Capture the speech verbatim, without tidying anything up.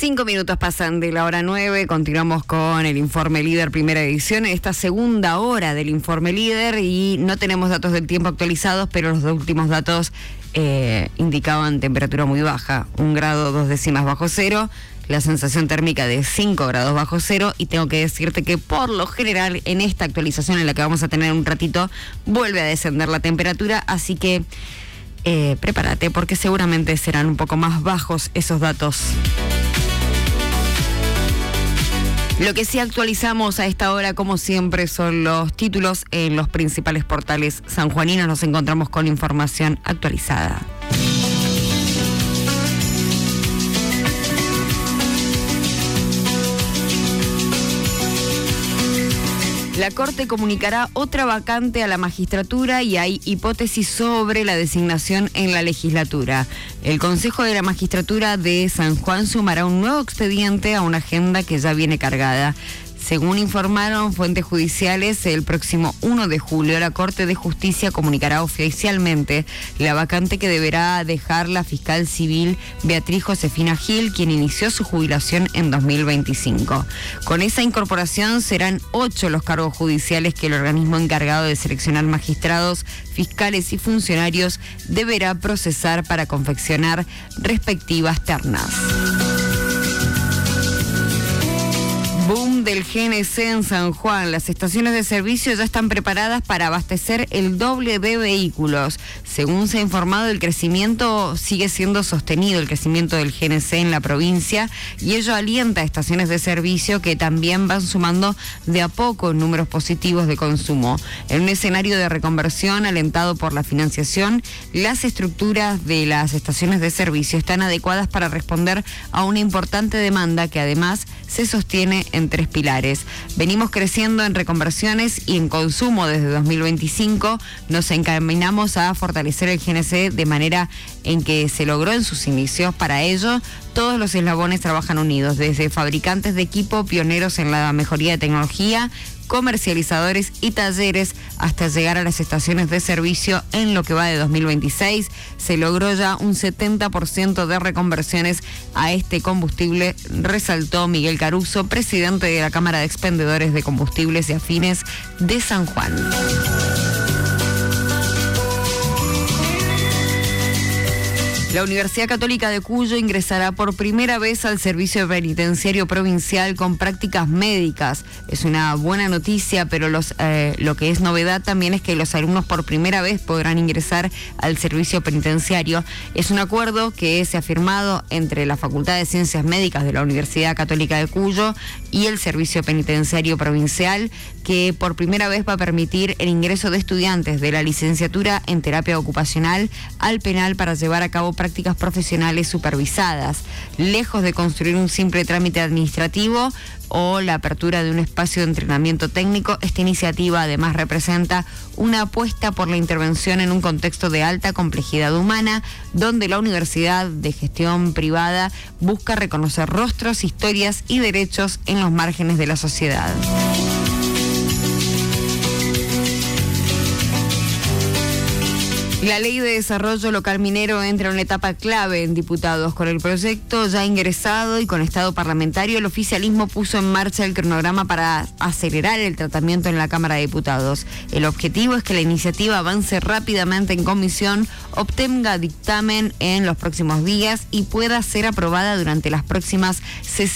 Cinco minutos pasan de la hora nueve, continuamos con el Informe Líder primera edición, en esta segunda hora del Informe Líder, y no tenemos datos del tiempo actualizados, pero los últimos datos eh, indicaban temperatura muy baja, un grado dos décimas bajo cero, la sensación térmica de cinco grados bajo cero, y tengo que decirte que por lo general en esta actualización en la que vamos a tener un ratito vuelve a descender la temperatura, así que eh, prepárate porque seguramente serán un poco más bajos esos datos. Lo que sí actualizamos a esta hora, como siempre, son los títulos en los principales portales sanjuaninos. Nos encontramos con información actualizada. La Corte comunicará otra vacante a la magistratura y hay hipótesis sobre la designación en la legislatura. El Consejo de la Magistratura de San Juan sumará un nuevo expediente a una agenda que ya viene cargada. Según informaron fuentes judiciales, el próximo uno de julio la Corte de Justicia comunicará oficialmente la vacante que deberá dejar la fiscal civil Beatriz Josefina Gil, quien inició su jubilación en dos mil veinticinco. Con esa incorporación serán ocho los cargos judiciales que el organismo encargado de seleccionar magistrados, fiscales y funcionarios deberá procesar para confeccionar respectivas ternas. Boom del G N C en San Juan. Las estaciones de servicio ya están preparadas para abastecer el doble de vehículos. Según se ha informado, el crecimiento sigue siendo sostenido, el crecimiento del G N C en la provincia, y ello alienta a estaciones de servicio que también van sumando de a poco números positivos de consumo. En un escenario de reconversión alentado por la financiación, las estructuras de las estaciones de servicio están adecuadas para responder a una importante demanda que además se sostiene en tres pilares. Venimos creciendo en reconversiones y en consumo desde dos mil veinticinco. Nos encaminamos a fortalecer el G N C de manera en que se logró en sus inicios. Para ello, todos los eslabones trabajan unidos, desde fabricantes de equipo, pioneros en la mejoría de tecnología, comercializadores y talleres, hasta llegar a las estaciones de servicio. En lo que va de dos mil veintiséis se logró ya un setenta por ciento de reconversiones a este combustible, resaltó Miguel Caruso, presidente de la Cámara de Expendedores de Combustibles y Afines de San Juan. La Universidad Católica de Cuyo ingresará por primera vez al servicio penitenciario provincial con prácticas médicas. Es una buena noticia, pero los, eh, lo que es novedad también es que los alumnos por primera vez podrán ingresar al servicio penitenciario. Es un acuerdo que se ha firmado entre la Facultad de Ciencias Médicas de la Universidad Católica de Cuyo y el Servicio Penitenciario Provincial, que por primera vez va a permitir el ingreso de estudiantes de la licenciatura en terapia ocupacional al penal para llevar a cabo prácticas profesionales supervisadas. Lejos de construir un simple trámite administrativo o la apertura de un espacio de entrenamiento técnico, esta iniciativa además representa una apuesta por la intervención en un contexto de alta complejidad humana, donde la Universidad de Gestión Privada busca reconocer rostros, historias y derechos en los márgenes de la sociedad. La Ley de Desarrollo Local Minero entra en una etapa clave en diputados. Con el proyecto ya ingresado y con estado parlamentario, el oficialismo puso en marcha el cronograma para acelerar el tratamiento en la Cámara de Diputados. El objetivo es que la iniciativa avance rápidamente en comisión, obtenga dictamen en los próximos días y pueda ser aprobada durante las próximas sesiones